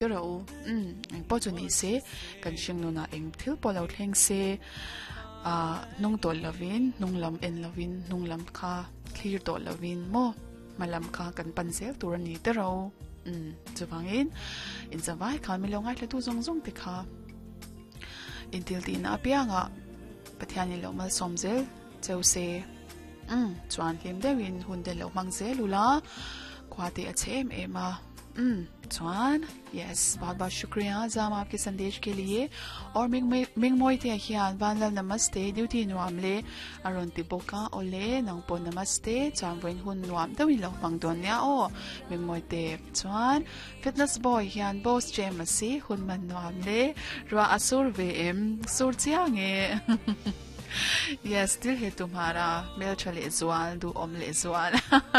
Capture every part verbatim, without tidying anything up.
Pero, um, po to ni se, kan siyang nuna ing til po lau tleng se, uh, nung to lavin, nung lam en lavin, nung lam ka, clear to lavin mo, malam ka kan pansel turan ni tero. Um, so bangin, in sa vai ka milong ay latu zong zong ti ka. Intil ti na apya nga, patyan nilaw mal somzel, tsew se, um, chuan lim dewin, hunde lau mangzel ula, kwati at se em ema. Hmm chown yes बहुत बहुत शुक्रिया जाम आपके संदेश के लिए और Ming Ming मोइते हियान बानला नमस्ते duty नुआमले अरुंति बोका ओले नंगपो नमस्ते चांगवेन हुन नुआम तवी लो मंगदोन्या ओ मिंग मोइते चौन फिटनेस बॉय हियान बॉस जेमसी हुन मन नुआमले रा असुर वेम सुरचियांगे यस दिल है तुम्हारा मेल चले जुआल दू ओमले जुआल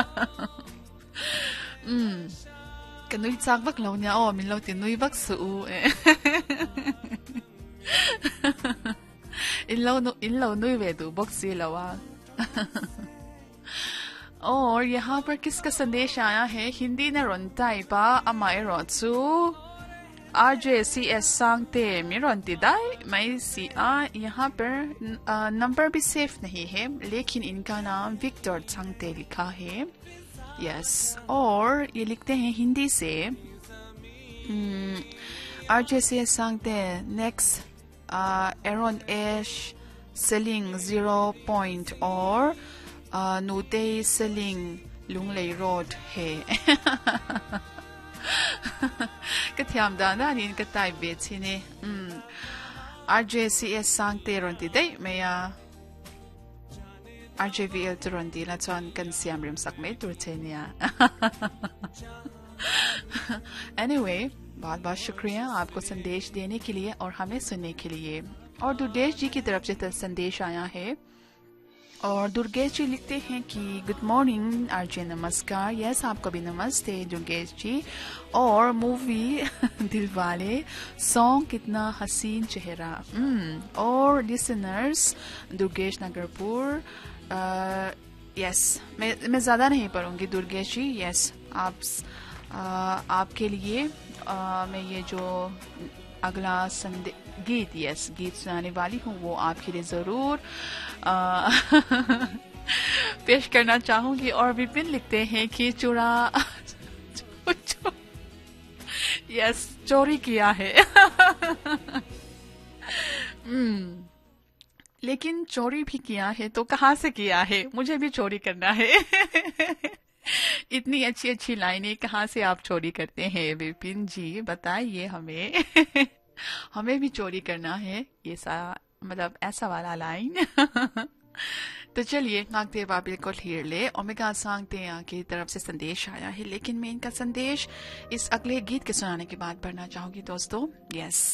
हम्म Kanui tsak bak lau niya o min lau tinui bak suu eh in lau no in lau nui Vedu boxy लवा और यहाँ पर किसका संदेश आया है हिंदी न रोंताई बा अमाय रोचू आरजेसीएस सांगते में रोंती दाई मैं सी आ यहाँ पर नंबर भी सेफ नहीं है लेकिन इनका नाम विक्टर सांगते लिखा है यस और ये लिखते हैं हिंदी से आर से सांगते हैं नेक्स्ट एरोन एश सेलिंग जीरो पॉइंट और नूते सेलिंग लुंगले रोड है कथ्याम दाना नीन कताई बेची ने आर जे सी एस सांगते रोंती दे मैं R J V L Turundi la chuan kan siam rim sak mai tur chenia anyway बहुत बहुत शुक्रिया आपको संदेश देने के लिए और हमें सुनने के लिए और दुर्गेश जी की तरफ से संदेश आया है और दुर्गेश जी लिखते हैं कि गुड मॉर्निंग आरजे नमस्कार यस आपको भी नमस्ते दुर्गेश जी और मूवी दिलवाले सॉन्ग कितना हसीन चेहरा और लिसनर्स दुर्गेश नगरपुर यस मैं मैं ज़्यादा नहीं पढ़ूंगी दुर्गेश जी यस आप आपके लिए uh, मैं ये जो अगला संदे गीत यस गीत सुनाने वाली हूँ वो आपके लिए ज़रूर पेश करना चाहूँगी और विपिन लिखते हैं कि चुरा यस चोरी किया है हम्म लेकिन चोरी भी किया है तो कहाँ से किया है मुझे भी चोरी करना है इतनी अच्छी अच्छी लाइनें कहाँ से आप चोरी करते हैं विपिन जी बताइए हमें हमें भी चोरी करना है ये सा मतलब ऐसा वाला लाइन तो चलिए नागदेव बाबिल को हीर ले ओमेगा सांगते हैं की तरफ से संदेश आया है लेकिन मैं इनका संदेश इस अगले गीत के सुनाने के बाद पढ़ना चाहूंगी दोस्तों यस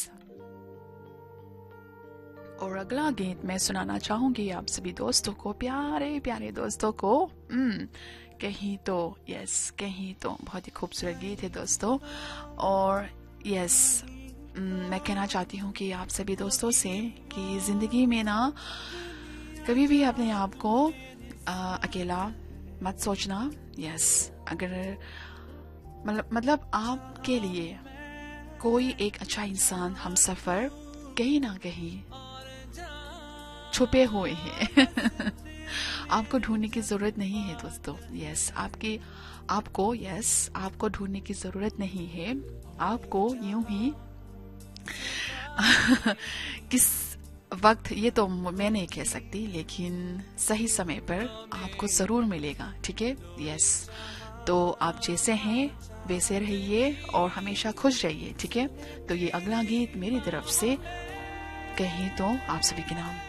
और अगला गीत मैं सुनाना चाहूंगी आप सभी दोस्तों को प्यारे प्यारे दोस्तों को कहीं तो यस कहीं तो बहुत ही खूबसूरत गीत है दोस्तों और यस मैं कहना चाहती हूँ कि आप सभी दोस्तों से कि जिंदगी में ना कभी भी अपने आप को आ, अकेला मत सोचना यस अगर मतलब मतलब आपके लिए कोई एक अच्छा इंसान हम सफर कहीं ना कहीं छुपे हुए हैं आपको ढूंढने की जरूरत नहीं है दोस्तों यस आपकी आपको यस आपको ढूंढने की जरूरत नहीं है आपको यूं ही किस वक्त ये तो मैं नहीं कह सकती लेकिन सही समय पर आपको जरूर मिलेगा ठीक है यस तो आप जैसे हैं वैसे रहिए और हमेशा खुश रहिए ठीक है तो ये अगला गीत मेरी तरफ से कहीं तो आप सभी के नाम